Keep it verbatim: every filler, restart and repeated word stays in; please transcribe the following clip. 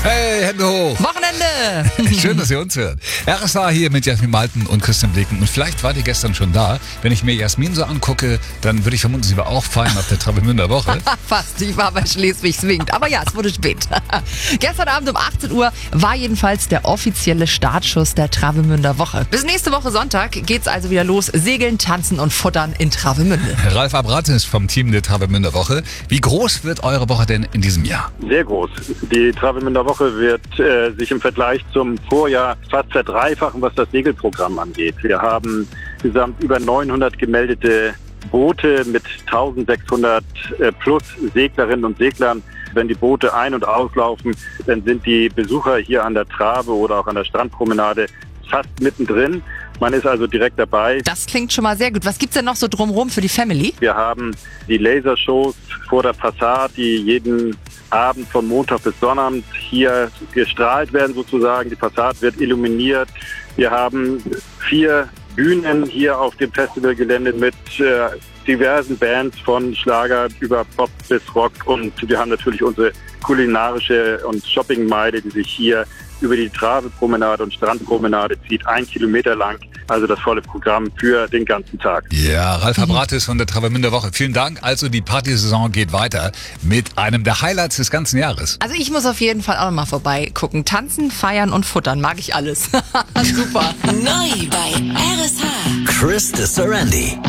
Hey, Hände hoch. Wochenende. Schön, dass ihr uns hört. R S A hier mit Jasmin Malten und Christian Blecken. Und vielleicht war die gestern schon da. Wenn ich mir Jasmin so angucke, dann würde ich vermuten, sie war auch feiern auf der Travemünder Woche. Fast, ich war bei Schleswig swingt. Aber ja, es wurde spät. Gestern Abend um achtzehn Uhr war jedenfalls der offizielle Startschuss der Travemünder Woche. Bis nächste Woche Sonntag geht's also wieder los. Segeln, tanzen und futtern in Travemünde. Ralf Abratis vom Team der Travemünder Woche. Wie groß wird eure Woche denn in diesem Jahr? Sehr groß. Die Travemünder Woche wird äh, sich im Vergleich zum Vorjahr fast verdreifachen, was das Segelprogramm angeht. Wir haben insgesamt über neunhundert gemeldete Boote mit eintausendsechshundert äh, plus Seglerinnen und Seglern. Wenn die Boote ein- und auslaufen, dann sind die Besucher hier an der Trave oder auch an der Strandpromenade fast mittendrin. Man ist also direkt dabei. Das klingt schon mal sehr gut. Was gibt's denn noch so drumherum für die Family? Wir haben die Lasershows vor der Passat, die jeden Abend von Montag bis Sonnabend hier gestrahlt werden sozusagen. Die Passat wird illuminiert. Wir haben vier Bühnen hier auf dem Festivalgelände mit äh, diversen Bands von Schlager über Pop bis Rock. Und wir haben natürlich unsere kulinarische und Shoppingmeile, die sich hier über die Trave-Promenade und Strandpromenade zieht, ein Kilometer lang. Also das volle Programm für den ganzen Tag. Ja, Ralf Abratis von der Travemünder Woche. Vielen Dank. Also die Partysaison geht weiter mit einem der Highlights des ganzen Jahres. Also ich muss auf jeden Fall auch noch mal vorbeigucken. Tanzen, feiern und futtern. Mag ich alles. Super. Neu bei R S H. Chris de Serendi.